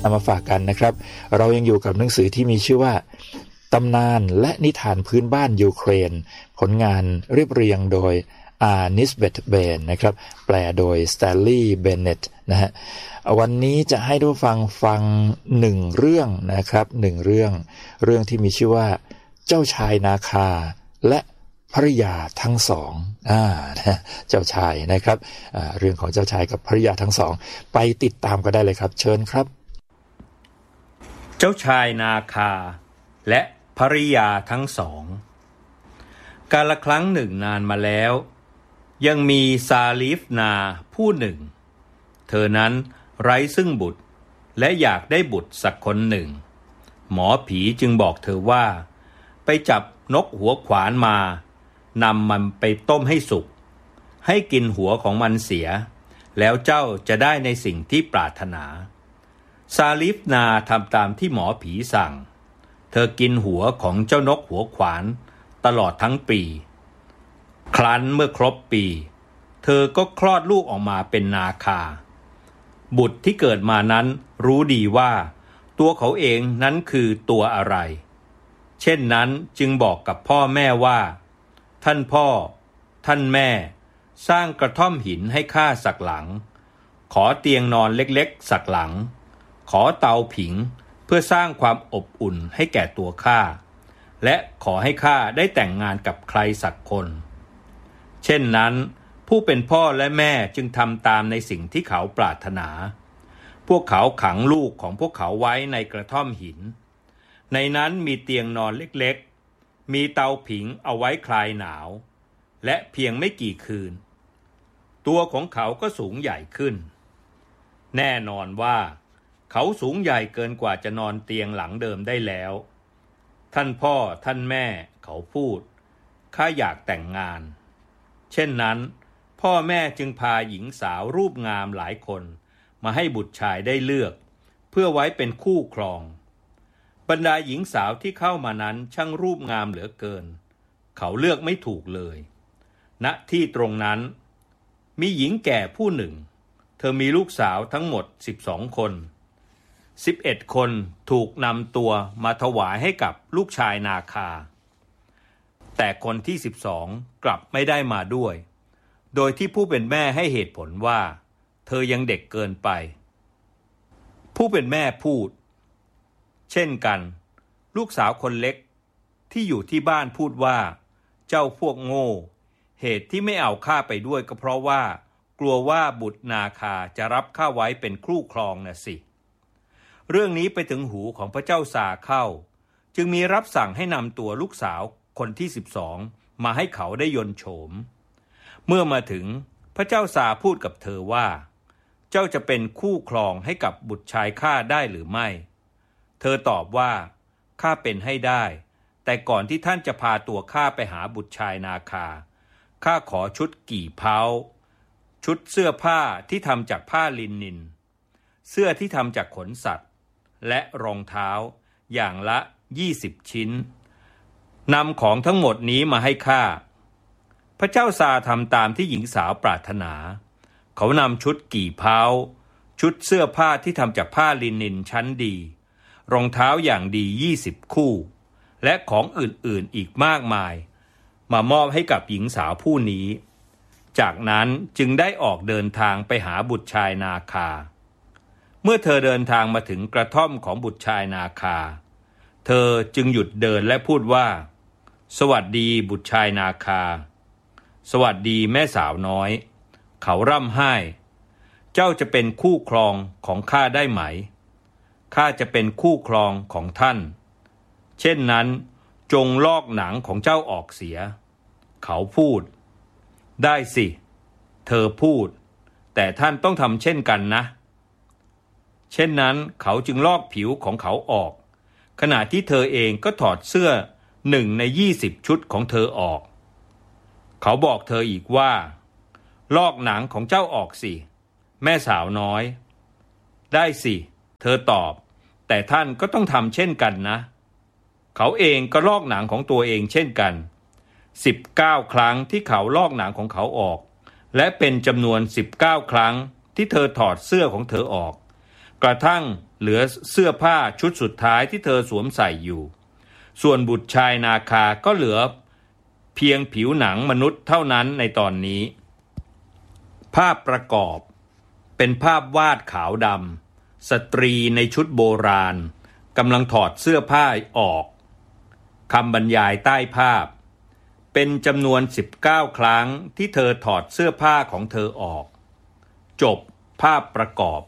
นำมาฝากกันนะครับเรายังอยู่กับหนังสือที่มีชื่อว่าตำนานและนิทานพื้นบ้านยูเครนผลงานเรียบเรียงโดยนิสเบตเบนนะครับแปลโดยสแตนลีย์เบนเน็ตนะฮะวันนี้จะให้ทุกฟังหนึ่งเรื่องนะครับหนึ่งเรื่องที่มีชื่อว่าเจ้าชายนาคาและภริยาทั้งสองเจ้าชายนะครับเรื่องของเจ้าชายกับภริยาทั้งสองไปติดตามกันได้เลยครับเชิญครับเจ้าชายนาคาและภริยาทั้งสองกาลครั้งหนึ่งนานมาแล้วยังมีซาลีฟนาผู้หนึ่งเธอนั้นไร้ซึ่งบุตรและอยากได้บุตรสักคนหนึ่งหมอผีจึงบอกเธอว่าไปจับนกหัวขวานมานำมันไปต้มให้สุกให้กินหัวของมันเสียแล้วเจ้าจะได้ในสิ่งที่ปรารถนาซาลีฟนาทำตามที่หมอผีสั่งเธอกินหัวของเจ้านกหัวขวานตลอดทั้งปีครั้นเมื่อครบปีเธอก็คลอดลูกออกมาเป็นนาคาบุตรที่เกิดมานั้นรู้ดีว่าตัวเขาเองนั้นคือตัวอะไรเช่นนั้นจึงบอกกับพ่อแม่ว่าท่านพ่อท่านแม่สร้างกระท่อมหินให้ข้าสักหลังขอเตียงนอนเล็กๆสักหลังขอเตาผิงเพื่อสร้างความอบอุ่นให้แก่ตัวข้าและขอให้ข้าได้แต่งงานกับใครสักคนเช่นนั้นผู้เป็นพ่อและแม่จึงทำตามในสิ่งที่เขาปรารถนาพวกเขาขังลูกของพวกเขาไว้ในกระท่อมหินในนั้นมีเตียงนอนเล็กๆมีเตาผิงเอาไว้คลายหนาวและเพียงไม่กี่คืนตัวของเขาก็สูงใหญ่ขึ้นแน่นอนว่าเขาสูงใหญ่เกินกว่าจะนอนเตียงหลังเดิมได้แล้วท่านพ่อท่านแม่เขาพูดข้าอยากแต่งงานเช่นนั้นพ่อแม่จึงพาหญิงสาวรูปงามหลายคนมาให้บุตรชายได้เลือกเพื่อไว้เป็นคู่ครองบรรดาหญิงสาวที่เข้ามานั้นช่างรูปงามเหลือเกินเขาเลือกไม่ถูกเลยณที่ตรงนั้นมีหญิงแก่ผู้หนึ่งเธอมีลูกสาวทั้งหมด12 คน11 คนถูกนำตัวมาถวายให้กับลูกชายนาคาแต่คนที่12กลับไม่ได้มาด้วยโดยที่ผู้เป็นแม่ให้เหตุผลว่าเธอยังเด็กเกินไปผู้เป็นแม่พูดเช่นกันลูกสาวคนเล็กที่อยู่ที่บ้านพูดว่าเจ้าพวกโง่เหตุที่ไม่เอาข้าไปด้วยก็เพราะว่ากลัวว่าบุตรนาคาจะรับข้าไว้เป็นคู่ครองน่ะสิเรื่องนี้ไปถึงหูของพระเจ้าซาเข้าจึงมีรับสั่งให้นำตัวลูกสาวคนที่12มาให้เขาได้ยนต์โฉมเมื่อมาถึงพระเจ้าซาพูดกับเธอว่าเจ้าจะเป็นคู่ครองให้กับบุตรชายข้าได้หรือไม่เธอตอบว่าข้าเป็นให้ได้แต่ก่อนที่ท่านจะพาตัวข้าไปหาบุตรชายนาคาข้าขอชุดกี่เพ้าชุดเสื้อผ้าที่ทำจากผ้าลินินเสื้อที่ทำจากขนสัตว์และรองเท้าอย่างละ20 ชิ้นนำของทั้งหมดนี้มาให้ข้าพระเจ้าซาทำตามที่หญิงสาวปรารถนาเขานำชุดกี่เพ้าชุดเสื้อผ้าที่ทำจากผ้าลินินชั้นดีรองเท้าอย่างดี20 คู่และของอื่นๆอีกมากมายมามอบให้กับหญิงสาวผู้นี้จากนั้นจึงได้ออกเดินทางไปหาบุตรชายนาคาเมื่อเธอเดินทางมาถึงกระท่อมของบุตรชายนาคาเธอจึงหยุดเดินและพูดว่าสวัสดีบุตรชายนาคาสวัสดีแม่สาวน้อยเขาร่ำไห้เจ้าจะเป็นคู่ครองของข้าได้ไหมข้าจะเป็นคู่ครองของท่านเช่นนั้นจงลอกหนังของเจ้าออกเสียเขาพูดได้สิเธอพูดแต่ท่านต้องทำเช่นกันนะเช่นนั้นเขาจึงลอกผิวของเขาออกขณะที่เธอเองก็ถอดเสื้อ1 ใน 20 ชุดของเธอออกเขาบอกเธออีกว่าลอกหนังของเจ้าออกสิแม่สาวน้อยได้สิเธอตอบแต่ท่านก็ต้องทำเช่นกันนะเขาเองก็ลอกหนังของตัวเองเช่นกัน19 ครั้งที่เขาลอกหนังของเขาออกและเป็นจำนวน19 ครั้งที่เธอถอดเสื้อของเธอออกกระทั่งเหลือเสื้อผ้าชุดสุดท้ายที่เธอสวมใส่อยู่ส่วนบุตรชายนาคาก็เหลือเพียงผิวหนังมนุษย์เท่านั้นในตอนนี้ภาพประกอบเป็นภาพวาดขาวดำสตรีในชุดโบราณกำลังถอดเสื้อผ้าออกคำบรรยายใต้ภาพเป็นจำนวน19 ครั้งที่เธอถอดเสื้อผ้าของเธอออกจบภาพประกอบ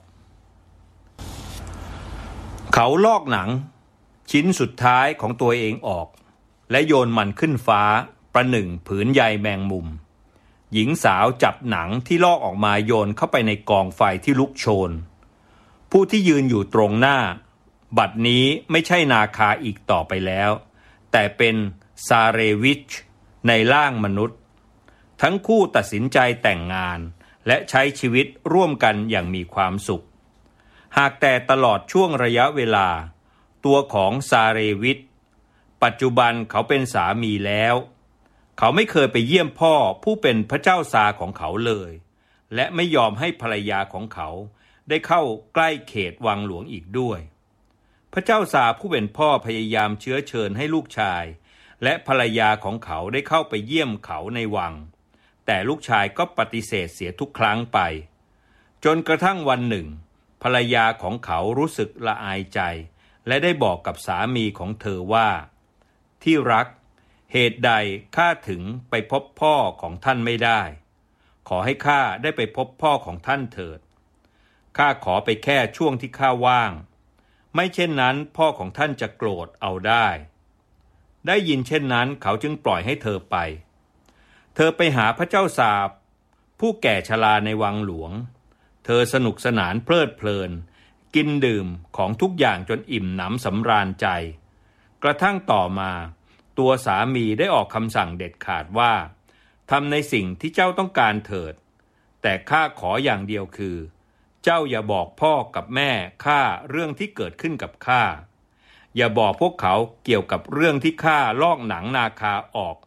เขาลอกหนังชิ้นสุดท้ายของตัวเองออกและโยนมันขึ้นฟ้าประหนึ่งผืนใยแมงมุมหญิงสาวจับหนังที่ลอกออกมาโยนเข้าไปในกองไฟที่ลุกโชนผู้ที่ยืนอยู่ตรงหน้าบัดนี้ไม่ใช่นาคาอีกต่อไปแล้วแต่เป็นซาเรวิชในร่างมนุษย์ทั้งคู่ตัดสินใจแต่งงานและใช้ชีวิตร่วมกันอย่างมีความสุขหากแต่ตลอดช่วงระยะเวลาตัวของซาเรวิชปัจจุบันเขาเป็นสามีแล้วเขาไม่เคยไปเยี่ยมพ่อผู้เป็นพระเจ้าซาของเขาเลยและไม่ยอมให้ภรรยาของเขาได้เข้าใกล้เขตวังหลวงอีกด้วยพระเจ้าซาผู้เป็นพ่อพยายามเชื้อเชิญให้ลูกชายและภรรยาของเขาได้เข้าไปเยี่ยมเขาในวังแต่ลูกชายก็ปฏิเสธเสียทุกครั้งไปจนกระทั่งวันหนึ่งภรรยาของเขารู้สึกละอายใจและได้บอกกับสามีของเธอว่าที่รักเหตุใดข้าถึงไปพบพ่อของท่านไม่ได้ขอให้ข้าได้ไปพบพ่อของท่านเถิดข้าขอไปแค่ช่วงที่ข้าว่างไม่เช่นนั้นพ่อของท่านจะโกรธเอาได้ยินเช่นนั้นเขาจึงปล่อยให้เธอไปเธอไปหาพระเจ้าซาผู้แก่ชราในวังหลวงเธอสนุกสนานเพลิดเพลินกินดื่มของทุกอย่างจนอิ่มหนำสำราญใจกระทั่งต่อมาตัวสามีได้ออกคำสั่งเด็ดขาดว่าทำในสิ่งที่เจ้าต้องการเถิดแต่ข้าขออย่างเดียวคือเจ้าอย่าบอกพ่อกับแม่ข้าเรื่องที่เกิดขึ้นกับข้าอย่าบอกพวกเขาเกี่ยวกับเรื่องที่ข้าลอกหนังนาคาออก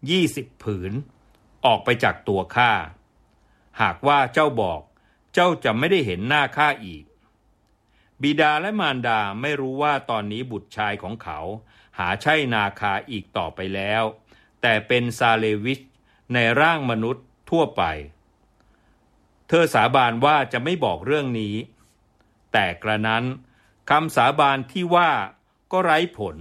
20 ผืนออกไปจากตัวข้าหากว่าเจ้าบอกเจ้าจะไม่ได้เห็นหน้าข้าอีกบิดาและมารดาไม่รู้ว่าตอนนี้บุตรชายของเขาหาใช่นาคาอีกต่อไปแล้วแต่เป็นซาเลวิชในร่างมนุษย์ทั่วไปเธอสาบานว่าจะไม่บอกเรื่องนี้แต่กระนั้นคำสาบานที่ว่าก็ไร้ผล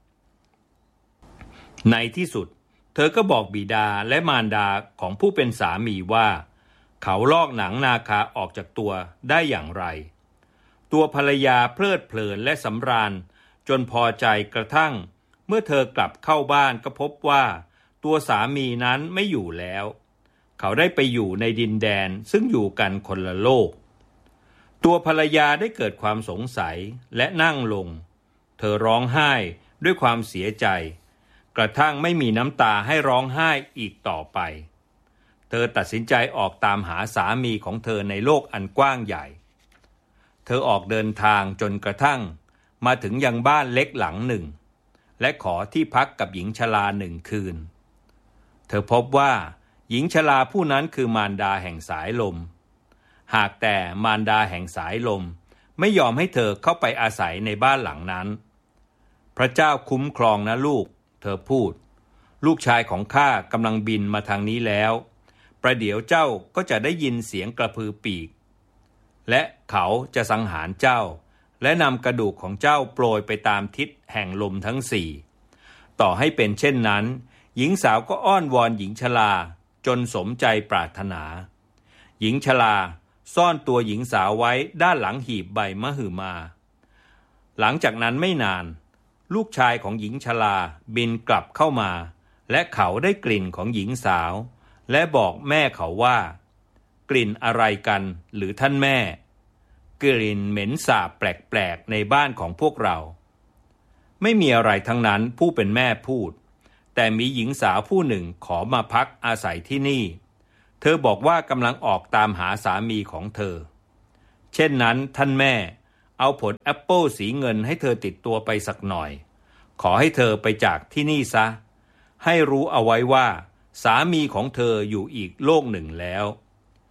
ในที่สุดเธอก็บอกบิดาและมารดาของผู้เป็นสามีว่าเขาลอกหนังนาคาออกจากตัวได้อย่างไรตัวภรรยาเพลิดเพลินและสำราญจนพอใจกระทั่งเมื่อเธอกลับเข้าบ้านก็พบว่าตัวสามีนั้นไม่อยู่แล้วเขาได้ไปอยู่ในดินแดนซึ่งอยู่กันคนละโลกตัวภรรยาได้เกิดความสงสัยและนั่งลงเธอร้องไห้ด้วยความเสียใจกระทั่งไม่มีน้ำตาให้ร้องไห้อีกต่อไปเธอตัดสินใจออกตามหาสามีของเธอในโลกอันกว้างใหญ่เธอออกเดินทางจนกระทั่งมาถึงยังบ้านเล็กหลังหนึ่งและขอที่พักกับหญิงชรา1 คืนเธอพบว่าหญิงชราผู้นั้นคือมารดาแห่งสายลมหากแต่มารดาแห่งสายลมไม่ยอมให้เธอเข้าไปอาศัยในบ้านหลังนั้นพระเจ้าคุ้มครองนะลูกเธอพูดลูกชายของข้ากำลังบินมาทางนี้แล้วประเดี๋ยวเจ้าก็จะได้ยินเสียงกระพือปีกและเขาจะสังหารเจ้าและนำกระดูกของเจ้าโปรยไปตามทิศแห่งลมทั้ง4ต่อให้เป็นเช่นนั้นหญิงสาวก็อ้อนวอนหญิงชราจนสมใจปรารถนาหญิงชราซ่อนตัวหญิงสาวไว้ด้านหลังหีบใบมหึมาหลังจากนั้นไม่นานลูกชายของหญิงชราบินกลับเข้ามาและเขาได้กลิ่นของหญิงสาวและบอกแม่เขาว่ากลิ่นอะไรกันหรือท่านแม่กลิ่นเหม็นสาบแปลกๆในบ้านของพวกเราไม่มีอะไรทั้งนั้นผู้เป็นแม่พูดแต่มีหญิงสาวผู้หนึ่งขอมาพักอาศัยที่นี่เธอบอกว่ากำลังออกตามหาสามีของเธอเช่นนั้นท่านแม่เอาผลแอปเปิลสีเงินให้เธอติดตัวไปสักหน่อยขอให้เธอไปจากที่นี่ซะให้รู้เอาไว้ว่าสามีของเธออยู่อีกโลกหนึ่งแล้ว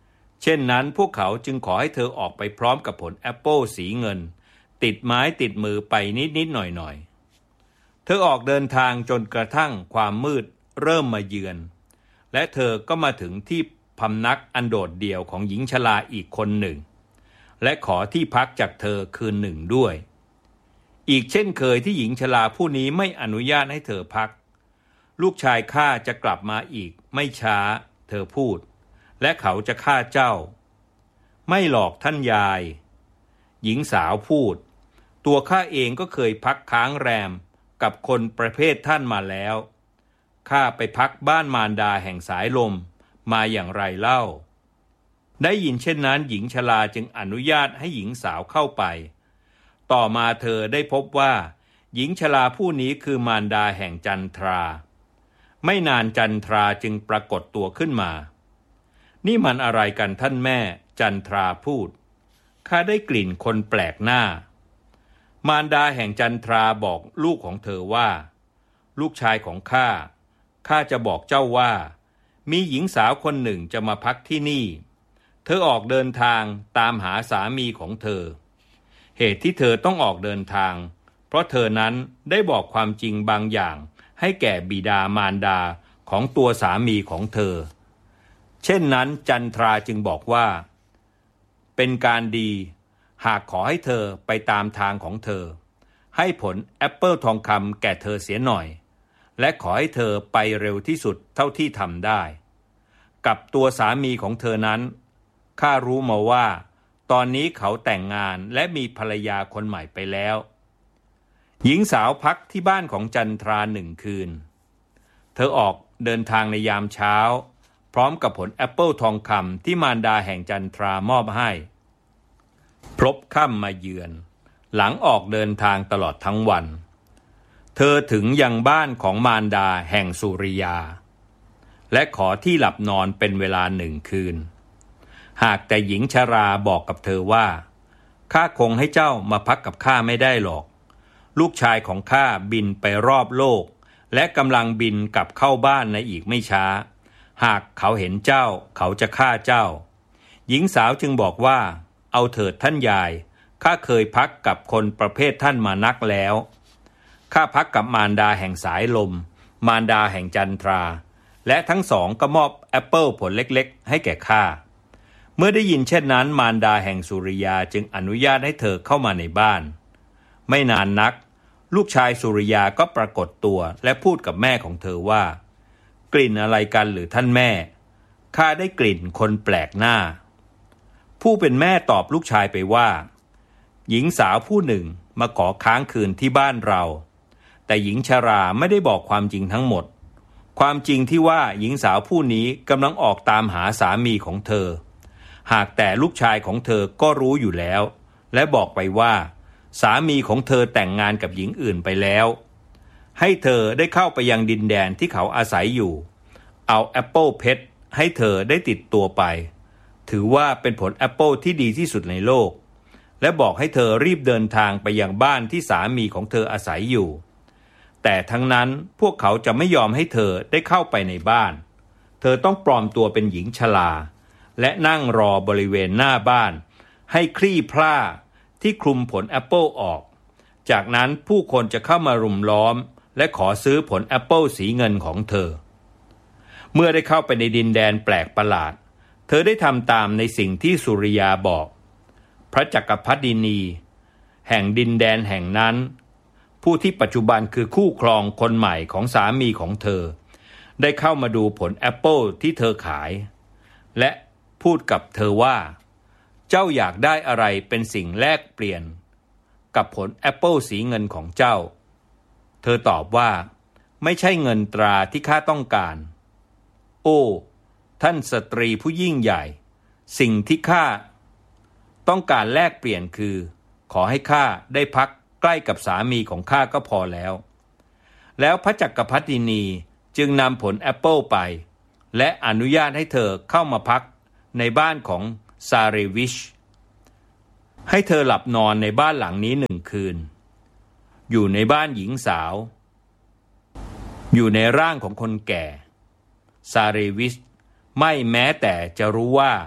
เช่นนั้นพวกเขาจึงขอให้เธอออกไปพร้อมกับผลแอปเปิลสีเงินติดไม้ติดมือไปนิดๆหน่อยๆเธอออกเดินทางจนกระทั่งความมืดเริ่มมาเยือนและเธอก็มาถึงที่พำนักอันโดดเดี่ยวของหญิงชราอีกคนหนึ่งและขอที่พักจากเธอคืนหนึ่งด้วยอีกเช่นเคยที่หญิงชราผู้นี้ไม่อนุญาตให้เธอพักลูกชายข้าจะกลับมาอีกไม่ช้าเธอพูดและเขาจะฆ่าเจ้าไม่หรอกท่านยายหญิงสาวพูดตัวข้าเองก็เคยพักค้างแรมกับคนประเภทท่านมาแล้วข้าไปพักบ้านมารดาแห่งสายลมมาอย่างไรเล่าได้ยินเช่นนั้นหญิงชราจึงอนุญาตให้หญิงสาวเข้าไปต่อมาเธอได้พบว่าหญิงชราผู้นี้คือมารดาแห่งจันทราไม่นานจันทราจึงปรากฏตัวขึ้นมานี่มันอะไรกันท่านแม่จันทราพูดข้าได้กลิ่นคนแปลกหน้ามารดาแห่งจันทราบอกลูกของเธอว่าลูกชายของข้าจะบอกเจ้าว่ามีหญิงสาวคนหนึ่งจะมาพักที่นี่เธอออกเดินทางตามหาสามีของเธอเหตุที่เธอต้องออกเดินทางเพราะเธอนั้นได้บอกความจริงบางอย่างให้แก่บิดามารดาของตัวสามีของเธอเช่นนั้นจันทราจึงบอกว่าเป็นการดีหากขอให้เธอไปตามทางของเธอให้ผลแอปเปิลทองคำแก่เธอเสียหน่อยและขอให้เธอไปเร็วที่สุดเท่าที่ทำได้กับตัวสามีของเธอนั้นข้ารู้มาว่าตอนนี้เขาแต่งงานและมีภรรยาคนใหม่ไปแล้วหญิงสาวพักที่บ้านของจันทรา1 คืนเธอออกเดินทางในยามเช้าพร้อมกับผลแอปเปิลทองคำที่มารดาแห่งจันทรามอบให้พลบค่ำมาเยือนหลังออกเดินทางตลอดทั้งวันเธอถึงยังบ้านของมารดาแห่งสุริยาและขอที่หลับนอนเป็นเวลา1 คืนหากแต่หญิงชราบอกกับเธอว่าข้าคงให้เจ้ามาพักกับข้าไม่ได้หรอกลูกชายของข้าบินไปรอบโลกและกำลังบินกลับเข้าบ้านในอีกไม่ช้าหากเขาเห็นเจ้าเขาจะฆ่าเจ้าหญิงสาวจึงบอกว่าเอาเถิดท่านยายข้าเคยพักกับคนประเภทท่านมานักแล้วข้าพักกับมารดาแห่งสายลมมารดาแห่งจันทราและทั้งสองก็มอบแอปเปิลผลเล็กๆให้แก่ข้าเมื่อได้ยินเช่นนั้นมารดาแห่งสุริยาจึงอนุญาตให้เธอเข้ามาในบ้านไม่นานนักลูกชายสุริยาก็ปรากฏตัวและพูดกับแม่ของเธอว่ากลิ่นอะไรกันหรือท่านแม่ข้าได้กลิ่นคนแปลกหน้าผู้เป็นแม่ตอบลูกชายไปว่าหญิงสาวผู้หนึ่งมาขอค้างคืนที่บ้านเราแต่หญิงชราไม่ได้บอกความจริงทั้งหมดความจริงที่ว่าหญิงสาวผู้นี้กำลังออกตามหาสามีของเธอหากแต่ลูกชายของเธอก็รู้อยู่แล้วและบอกไปว่าสามีของเธอแต่งงานกับหญิงอื่นไปแล้วให้เธอได้เข้าไปยังดินแดนที่เขาอาศัยอยู่เอาแอปเปิลเพชรให้เธอได้ติดตัวไปถือว่าเป็นผลแอปเปิลที่ดีที่สุดในโลกและบอกให้เธอรีบเดินทางไปยังบ้านที่สามีของเธออาศัยอยู่แต่ทั้งนั้นพวกเขาจะไม่ยอมให้เธอได้เข้าไปในบ้านเธอต้องปลอมตัวเป็นหญิงชราและนั่งรอบริเวณหน้าบ้านให้คลี่พล่าที่คลุมผลแอปเปิลออกจากนั้นผู้คนจะเข้ามารุมล้อมและขอซื้อผลแอปเปิลสีเงินของเธอเมื่อได้เข้าไปในดินแดนแปลกประหลาดเธอได้ทำตามในสิ่งที่สุริยาบอกพระจักรพรรดินีแห่งดินแดนแห่งนั้นผู้ที่ปัจจุบันคือคู่ครองคนใหม่ของสามีของเธอได้เข้ามาดูผลแอปเปิลที่เธอขายและพูดกับเธอว่าเจ้าอยากได้อะไรเป็นสิ่งแลกเปลี่ยนกับผลแอปเปิลสีเงินของเจ้าเธอตอบว่าไม่ใช่เงินตราที่ข้าต้องการโอ้ท่านสตรีผู้ยิ่งใหญ่สิ่งที่ข้าต้องการแลกเปลี่ยนคือขอให้ข้าได้พักใกล้กับสามีของข้าก็พอแล้วพระจักรพรรดินีจึงนำผลแอปเปิลไปและอนุญาตให้เธอเข้ามาพักในบ้านของซาเรวิชให้เธอหลับนอนในบ้านหลังนี้1 คืนอยู่ในบ้านหญิงสาวอยู่ในร่างของคนแก่ซาเรวิชไม่แม้แต่จะรู้ว่า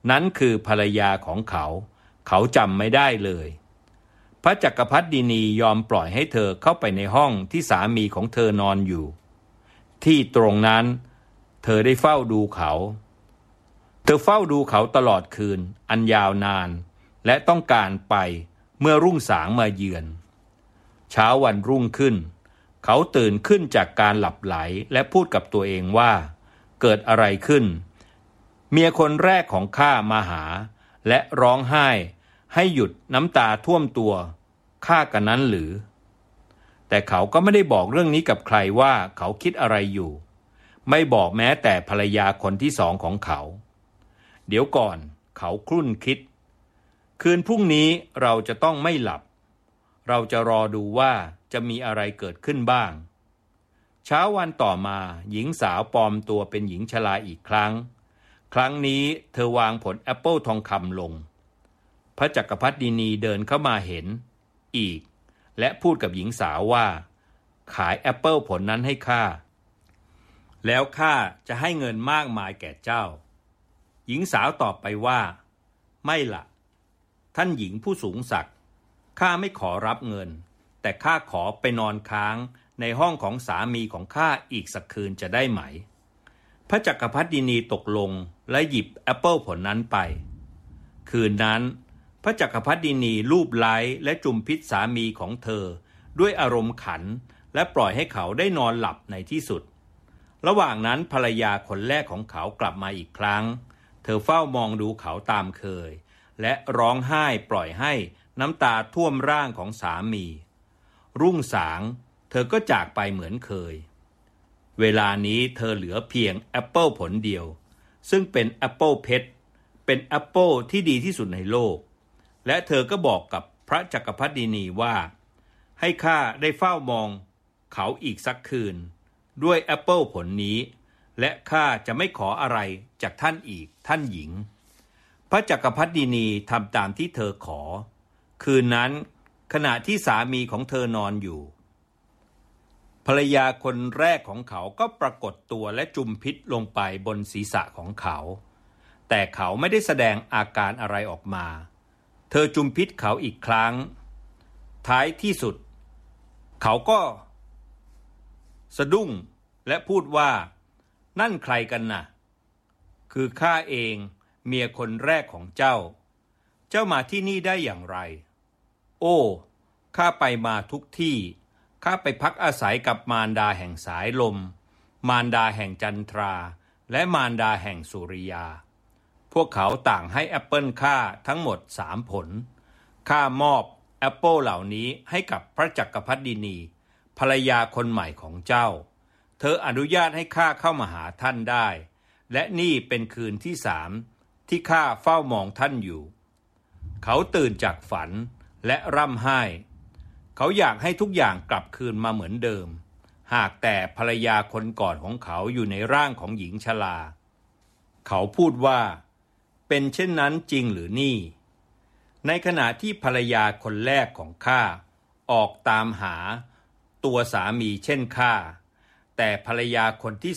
นั้นคือภรรยาของเขาเขาจำไม่ได้เลยพระจักรพรรดินียอมปล่อยให้เธอเข้าไปในห้องที่สามีของเธอนอนอยู่ที่ตรงนั้นเธอได้เฝ้าดูเขาเธอเฝ้าดูเขาตลอดคืนอันยาวนานและต้องการไปเมื่อรุ่งสางมาเยือนเช้าวันรุ่งขึ้นเขาตื่นขึ้นจากการหลับไหลและพูดกับตัวเองว่าเกิดอะไรขึ้นเมียคนแรกของข้ามาหาและร้องไห้ให้หยุดน้ำตาท่วมตัวข้ากันนั้นหรือแต่เขาก็ไม่ได้บอกเรื่องนี้กับใครว่าเขาคิดอะไรอยู่ไม่บอกแม้แต่ภรรยาคนที่สองของเขาเดี๋ยวก่อนเขาครุ่นคิดคืนพรุ่งนี้เราจะต้องไม่หลับเราจะรอดูว่าจะมีอะไรเกิดขึ้นบ้างเช้าวันต่อมาหญิงสาวปลอมตัวเป็นหญิงชราอีกครั้งนี้เธอวางผลแอปเปิลทองคำลงพระจักรพรรดินีเดินเข้ามาเห็นอีกและพูดกับหญิงสาวว่าขายแอปเปิลผลนั้นให้ข้าแล้วข้าจะให้เงินมากมายแก่เจ้าหญิงสาวตอบไปว่าไม่ล่ะท่านหญิงผู้สูงศักดิ์ข้าไม่ขอรับเงินแต่ข้าขอไปนอนค้างในห้องของสามีของข้าอีกสักคืนจะได้ไหมพระจักรพรรดินีตกลงและหยิบแอปเปิลผลนั้นไปคืนนั้นพระจักรพรรดินีลูบไล้และจุมพิษสามีของเธอด้วยอารมณ์ขันและปล่อยให้เขาได้นอนหลับในที่สุดระหว่างนั้นภรรยาคนแรกของเขากลับมาอีกครั้งเธอเฝ้ามองดูเขาตามเคยและร้องไห้ปล่อยให้น้ำตาท่วมร่างของสามีรุ่งสางเธอก็จากไปเหมือนเคยเวลานี้เธอเหลือเพียงแอปเปิลผลเดียวซึ่งเป็นแอปเปิลเพชรเป็นแอปเปิลที่ดีที่สุดในโลกและเธอก็บอกกับพระจักรพรรดินีว่าให้ข้าได้เฝ้ามองเขาอีกสักคืนด้วยแอปเปิลผลนี้และข้าจะไม่ขออะไรจากท่านอีกท่านหญิงพระจักรพรรดินีทำตามที่เธอขอคืนนั้นขณะที่สามีของเธอนอนอยู่ภรรยาคนแรกของเขาก็ปรากฏตัวและจุมพิษลงไปบนศีรษะของเขาแต่เขาไม่ได้แสดงอาการอะไรออกมาเธอจุมพิษเขาอีกครั้งท้ายที่สุดเขาก็สะดุ้งและพูดว่านั่นใครกันน่ะคือข้าเองเมียคนแรกของเจ้ามาที่นี่ได้อย่างไรโอ้ข้าไปมาทุกที่ข้าไปพักอาศัยกับมารดาแห่งสายลมมารดาแห่งจันทราและมารดาแห่งสุริยาพวกเขาต่างให้แอปเปิลข้าทั้งหมด3 ผลข้ามอบแอปเปิลเหล่านี้ให้กับพระจักรพรรดินีภรรยาคนใหม่ของเจ้าเธออนุญาตให้ข้าเข้ามาหาท่านได้และนี่เป็นคืนที่3ที่ข้าเฝ้ามองท่านอยู่เขาตื่นจากฝันและร่ำไห้เขาอยากให้ทุกอย่างกลับคืนมาเหมือนเดิมหากแต่ภรรยาคนก่อนของเขาอยู่ในร่างของหญิงชราเขาพูดว่าเป็นเช่นนั้นจริงหรือนี่ในขณะที่ภรรยาคนแรกของข้าออกตามหาตัวสามีเช่นข้าแต่ภรรยาคนที่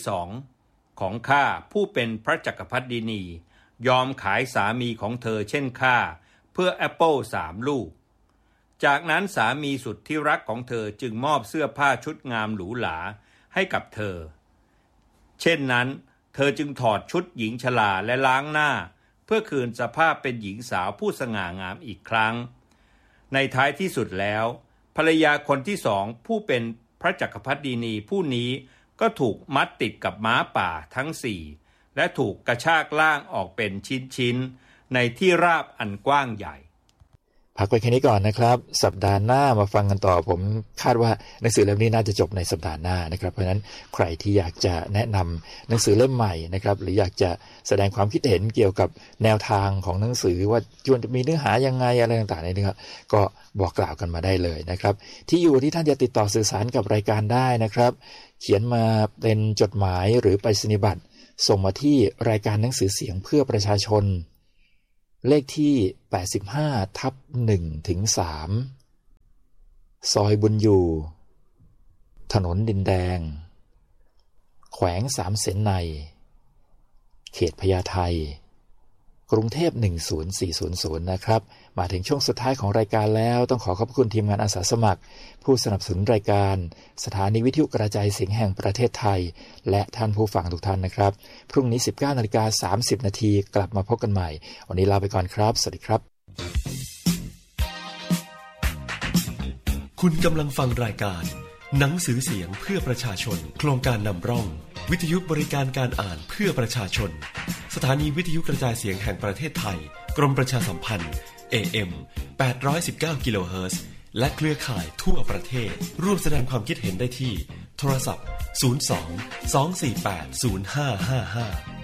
2ของข้าผู้เป็นพระจักรพรรดินียอมขายสามีของเธอเช่นข้าเพื่อแอปเปิล3 ลูกจากนั้นสามีสุดที่รักของเธอจึงมอบเสื้อผ้าชุดงามหรูหราให้กับเธอเช่นนั้นเธอจึงถอดชุดหญิงชราและล้างหน้าเพื่อคืนสภาพเป็นหญิงสาวผู้สง่างามอีกครั้งในท้ายที่สุดแล้วภรรยาคนที่2ผู้เป็นพระจักรพรรดินีผู้นี้ก็ถูกมัดติดกับม้าป่าทั้ง4และถูกกระชากล่างออกเป็นชิ้นๆในที่ราบอันกว้างใหญ่พักไว้แค่นี้ก่อนนะครับสัปดาห์หน้ามาฟังกันต่อผมคาดว่าหนังสือเล่มนี้น่าจะจบในสัปดาห์หน้านะครับเพราะฉะนั้นใครที่อยากจะแนะนำหนังสือเล่มใหม่นะครับหรืออยากจะแสดงความคิดเห็นเกี่ยวกับแนวทางของหนังสือว่าควรจะมีเนื้อหายังไงอะไรต่างๆนี่นะครับก็บอกกล่าวกันมาได้เลยนะครับที่อยู่ที่ท่านจะติดต่อสื่อสารกับรายการได้นะครับเขียนมาเป็นจดหมายหรือไปรษณียบัตรส่งมาที่รายการหนังสือเสียงเพื่อประชาชนเลขที่85/1-3ซอยบุญอยู่ถนนดินแดงแขวง3 เสนในเขตพญาไทกรุงเทพ10400นะครับมาถึงช่วงสุดท้ายของรายการแล้วต้องขอขอบคุณทีมงานอาสาสมัครผู้สนับสนุนรายการสถานีวิทยุกระจายเสียงแห่งประเทศไทยและท่านผู้ฟังทุกท่านนะครับพรุ่งนี้ 19:30 น.กลับมาพบกันใหม่วันนี้ลาไปก่อนครับสวัสดีครับคุณกำลังฟังรายการหนังสือเสียงเพื่อประชาชนโครงการนำร่องวิทยุบริการการอ่านเพื่อประชาชนสถานีวิทยุกระจายเสียงแห่งประเทศไทยกรมประชาสัมพันธ์ AM 819 กิโลเฮิรตซ์และเครือข่ายทั่วประเทศร่วมแสดงความคิดเห็นได้ที่โทรศัพท์ 02 248 0555